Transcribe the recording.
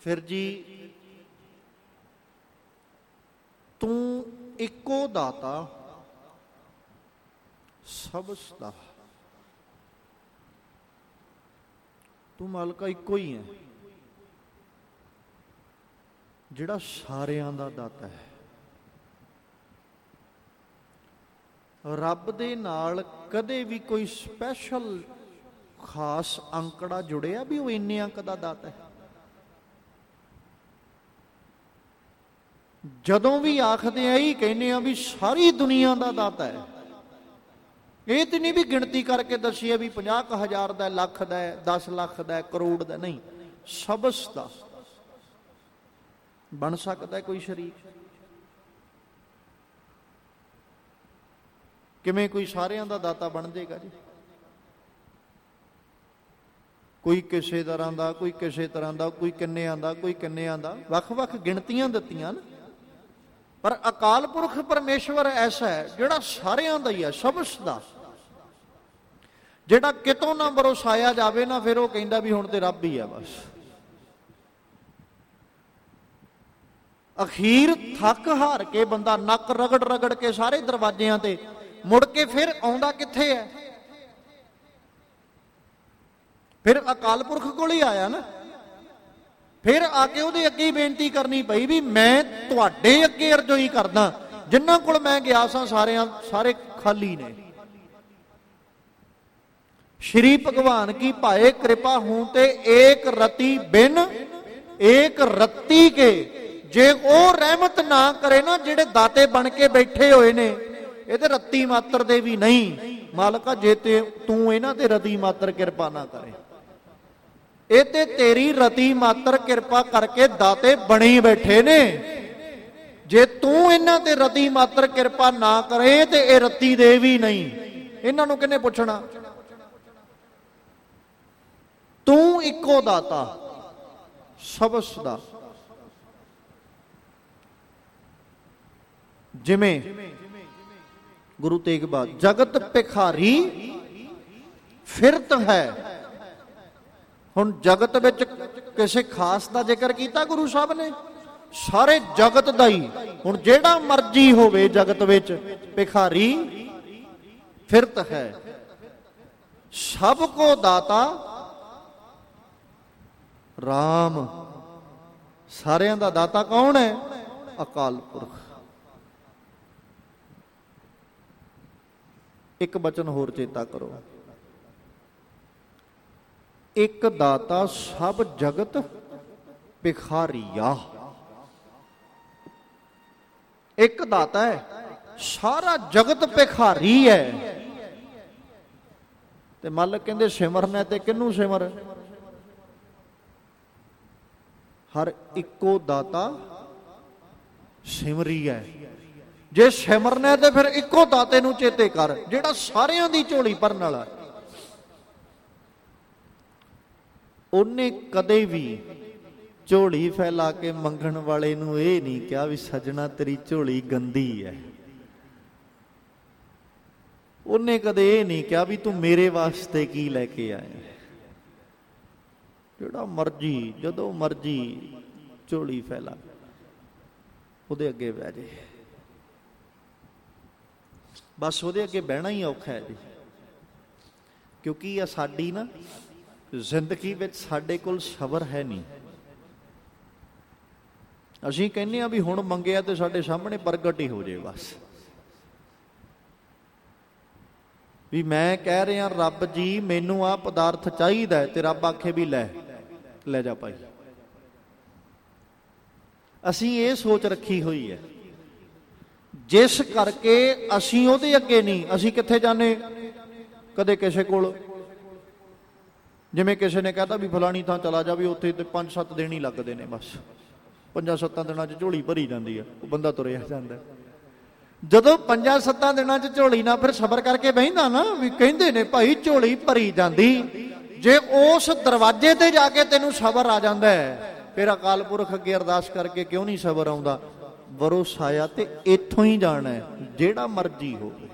ਫਿਰ ਜੀ ਤੂੰ ਇੱਕੋ ਦਾਤਾ ਸਭ ਦਾ, ਤੂੰ ਮਾਲਕਾ ਇੱਕੋ ਹੀ ਹੈ ਜਿਹੜਾ ਸਾਰਿਆਂ ਦਾ ਦਾਤਾ ਹੈ। ਰੱਬ ਦੇ ਨਾਲ ਕਦੇ ਵੀ ਕੋਈ ਸਪੈਸ਼ਲ ਖਾਸ ਅੰਕੜਾ ਜੁੜਿਆ ਵੀ ਉਹ ਇੰਨੇ ਅੰਕ ਦਾ ਦਾਤਾ ਹੈ? ਜਦੋਂ ਵੀ ਆਖਦੇ ਆ ਹੀ ਕਹਿੰਦੇ ਆ ਵੀ ਸਾਰੀ ਦੁਨੀਆ ਦਾ ਦਾਤਾ ਹੈ। ਇਹ ਤੇ ਨਹੀਂ ਵੀ ਗਿਣਤੀ ਕਰਕੇ ਦੱਸੀਏ ਵੀ 50,000 ਦਾ, ਲੱਖ ਦਾ, 10 ਲੱਖ ਦਾ, ਕਰੋੜ ਦਾ, ਨਹੀਂ, ਸਬਸ ਦਾ। ਬਣ ਸਕਦਾ ਕੋਈ ਸ਼ਰੀਕ? ਕਿਵੇਂ ਕੋਈ ਸਾਰਿਆਂ ਦਾ ਦਾਤਾ ਬਣ ਜਾਏਗਾ ਜੀ? ਕੋਈ ਕਿਸੇ ਤਰ੍ਹਾਂ ਦਾ, ਕੋਈ ਕਿਸੇ ਤਰ੍ਹਾਂ ਦਾ, ਕੋਈ ਕਿੰਨਿਆਂ ਦਾ, ਕੋਈ ਕਿੰਨਿਆਂ ਦਾ, ਵੱਖ-ਵੱਖ ਗਿਣਤੀਆਂ ਦਿੱਤੀਆਂ ਨਾ। ਪਰ ਅਕਾਲ ਪੁਰਖ ਪਰਮੇਸ਼ਵਰ ਐਸਾ ਹੈ ਜਿਹੜਾ ਸਾਰਿਆਂ ਦਾ ਹੀ ਹੈ, ਸਬਸ ਦਾ, ਜਿਹੜਾ ਕਿਤੋਂ ਨਾ ਬਰਸਾਇਆ ਜਾਵੇ ਨਾ, ਫਿਰ ਉਹ ਕਹਿੰਦਾ ਵੀ ਹੁਣ ਤੇ ਰੱਬ ਹੀ ਆ ਬਸ। ਅਖੀਰ ਥੱਕ ਹਾਰ ਕੇ ਬੰਦਾ ਨੱਕ ਰਗੜ ਰਗੜ ਕੇ ਸਾਰੇ ਦਰਵਾਜ਼ਿਆਂ ਤੇ ਮੁੜ ਕੇ ਫਿਰ ਆਉਂਦਾ ਕਿੱਥੇ ਹੈ? ਫਿਰ ਅਕਾਲ ਪੁਰਖ ਕੋਲ ਹੀ ਆਇਆ ਨਾ। ਫਿਰ ਆ ਕੇ ਉਹਦੇ ਅੱਗੇ ਹੀ ਬੇਨਤੀ ਕਰਨੀ ਪਈ ਵੀ ਮੈਂ ਤੁਹਾਡੇ ਅੱਗੇ ਅਰਜ਼ੋਈ ਕਰਦਾ, ਜਿਨ੍ਹਾਂ ਕੋਲ ਮੈਂ ਗਿਆ ਸਾਂ ਸਾਰੇ ਖਾਲੀ ਨੇ। ਸ਼੍ਰੀ ਭਗਵਾਨ ਕੀ ਭਾਏ ਕਿਰਪਾ ਹੂੰ ਤੇ ਏਕ ਰਤੀ ਬਿਨ ਏਕ ਰੱਤੀ ਕੇ, ਜੇ ਉਹ ਰਹਿਮਤ ਨਾ ਕਰੇ ਨਾ, ਜਿਹੜੇ ਦਾਤੇ ਬਣ ਕੇ ਬੈਠੇ ਹੋਏ ਨੇ ਇਹ ਤੇ ਰੱਤੀ ਮਾਤਰ ਦੇ ਵੀ ਨਹੀਂ। ਮਾਲਕਾ ਜੇ ਤੇ ਤੂੰ ਇਹਨਾਂ ਤੇ ਰਤੀ ਮਾਤਰ ਕਿਰਪਾ ਨਾ ਕਰੇ, ਇਹ ਤੇ ਤੇਰੀ ਰਤੀ ਮਾਤਰ ਕਿਰਪਾ ਕਰਕੇ ਦਾਤੇ ਬਣੇ ਬੈਠੇ ਨੇ। ਜੇ ਤੂੰ ਇਹਨਾਂ ਤੇ ਰਤੀ ਮਾਤਰ ਕਿਰਪਾ ਨਾ ਕਰੇ ਤੇ ਇਹ ਰੱਤੀ ਦੇ ਵੀ ਨਹੀਂ। ਇਹਨਾਂ ਨੂੰ ਕਿਹਨੇ ਪੁੱਛਣਾ? ਤੂੰ ਇੱਕੋ ਦਾਤਾ ਸਬਸ ਦਾ। ਜਿਵੇਂ ਗੁਰੂ ਤੇਗ ਬਹਾਦਰ, ਜਗਤ ਭਿਖਾਰੀ ਫਿਰਤ ਹੈ। ਹੁਣ ਜਗਤ ਵਿੱਚ ਕਿਸੇ ਖਾਸ ਦਾ ਜ਼ਿਕਰ ਕੀਤਾ ਗੁਰੂ ਸਾਹਿਬ ਨੇ? ਸਾਰੇ ਜਗਤ ਦਾ ਹੀ। ਹੁਣ ਜਿਹੜਾ ਮਰਜੀ ਹੋਵੇ ਜਗਤ ਵਿੱਚ, ਭਿਖਾਰੀ ਫਿਰਤ ਹੈ। ਸਭ ਕੋ ਦਾਤਾ ਰਾਮ। ਸਾਰਿਆਂ ਦਾ ਦਾਤਾ ਕੌਣ ਹੈ? ਅਕਾਲ ਪੁਰਖ। ਇੱਕ ਬਚਨ ਹੋਰ ਚੇਤਾ ਕਰੋ, ਇੱਕ ਦਾਤਾ ਸਭ ਜਗਤ ਭਿਖਾਰੀਆ। ਇੱਕ ਦਾਤਾ ਹੈ, ਸਾਰਾ ਜਗਤ ਭਿਖਾਰੀ ਹੈ। ਤੇ ਮਾਲਕ ਕਹਿੰਦੇ ਸਿਮਰਨ ਹੈ ਤੇ ਕਿਹਨੂੰ ਸਿਮਰ? ਹਰ ਇੱਕੋ ਦਾਤਾ ਸਿਮਰੀ ਹੈ। ਜੇ ਸਿਮਰਨ ਹੈ ਤੇ ਫਿਰ ਇੱਕੋ ਦਾਤੇ ਨੂੰ ਚੇਤੇ ਕਰ, ਜਿਹੜਾ ਸਾਰਿਆਂ ਦੀ ਝੋਲੀ ਭਰਨ ਵਾਲਾ। ਉਹਨੇ ਕਦੇ ਵੀ ਝੋਲੀ ਫੈਲਾ ਕੇ ਮੰਗਣ ਵਾਲੇ ਨੂੰ ਇਹ ਨਹੀਂ ਕਿਹਾ ਵੀ ਸੱਜਣਾ ਤੇਰੀ ਝੋਲੀ ਗੰਦੀ ਹੈ। ਉਹਨੇ ਕਦੇ ਇਹ ਨਹੀਂ ਕਿਹਾ ਵੀ ਤੂੰ ਮੇਰੇ ਵਾਸਤੇ ਕੀ ਲੈ ਕੇ ਆਇਆ। ਜਿਹੜਾ ਮਰਜੀ ਜਦੋਂ ਮਰਜੀ ਝੋਲੀ ਫੈਲਾ, ਉਹਦੇ ਅੱਗੇ ਬਹਿ ਜੇ। ਬਸ ਉਹਦੇ ਅੱਗੇ ਬਹਿਣਾ ਹੀ ਔਖਾ ਹੈ ਜੀ, ਕਿਉਂਕਿ ਇਹ ਸਾਡੀ ਨਾ ਜ਼ਿੰਦਗੀ ਵਿੱਚ ਸਾਡੇ ਕੋਲ ਸਬਰ ਹੈ ਨਹੀਂ। ਅਸੀਂ ਕਹਿੰਦੇ ਹਾਂ ਵੀ ਹੁਣ ਮੰਗਿਆ ਤੇ ਸਾਡੇ ਸਾਹਮਣੇ ਪ੍ਰਗਟ ਹੀ ਹੋ ਜੇ। ਬਸ ਵੀ ਮੈਂ ਕਹਿ ਰਿਹਾ ਰੱਬ ਜੀ ਮੈਨੂੰ ਆਹ ਪਦਾਰਥ ਚਾਹੀਦਾ ਹੈ, ਤੇ ਰੱਬ ਆਖੇ ਵੀ ਲੈ ਜਾ ਭਾਈ। ਅਸੀਂ ਇਹ ਸੋਚ ਰੱਖੀ ਹੋਈ ਹੈ, ਜਿਸ ਕਰਕੇ ਅਸੀਂ ਉਹਦੇ ਅੱਗੇ ਨਹੀਂ। ਅਸੀਂ ਕਿੱਥੇ ਜਾਂਦੇ? ਕਦੇ ਕਿਸੇ ਕੋਲ, ਜਿਵੇਂ ਕਿਸੇ ਨੇ ਕਹਿਤਾ ਵੀ ਫਲਾਣੀ ਥਾਂ ਚਲਾ ਜਾ, ਵੀ ਉੱਥੇ ਤੇ 5-7 ਦਿਨ ਹੀ ਲੱਗਦੇ ਨੇ। ਬਸ 5-7 ਦਿਨਾਂ 'ਚ ਝੋਲੀ ਭਰੀ ਜਾਂਦੀ ਹੈ, ਉਹ ਬੰਦਾ ਤੁਰਿਆ ਜਾਂਦਾ। ਜਦੋਂ 5-7 ਦਿਨਾਂ 'ਚ ਝੋਲੀ ਨਾ ਫਿਰ ਸਬਰ ਕਰਕੇ ਬਹਿੰਦਾ ਨਾ, ਵੀ ਕਹਿੰਦੇ ਨੇ ਭਾਈ ਝੋਲੀ ਭਰੀ ਜਾਂਦੀ। ਜੇ ਉਸ ਦਰਵਾਜ਼ੇ ਤੇ ਜਾ ਕੇ ਤੈਨੂੰ ਸਬਰ ਆ ਜਾਂਦਾ ਹੈ, ਫਿਰ ਅਕਾਲ ਪੁਰਖ ਅੱਗੇ ਅਰਦਾਸ ਕਰਕੇ ਕਿਉਂ ਨਹੀਂ ਸਬਰ ਆਉਂਦਾ? ਵਰੋਸਾਇਆ ਤੇ ਇੱਥੋਂ ਹੀ ਜਾਣਾ ਹੈ, ਜਿਹੜਾ ਮਰਜ਼ੀ ਹੋਵੇ।